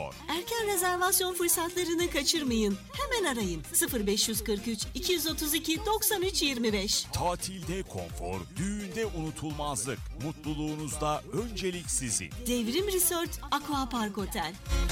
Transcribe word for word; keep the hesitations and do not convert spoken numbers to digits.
başlıyor. Erken rezervasyon fırsatlarını kaçırmayın. Hemen arayın sıfır beş kırk üç iki yüz otuz iki doksan üç yirmi beş. Tatilde konfor, düğünde unutulmazlık. Mutluluğunuzda öncelik sizin. Devrim Resort Aqua Park Otel.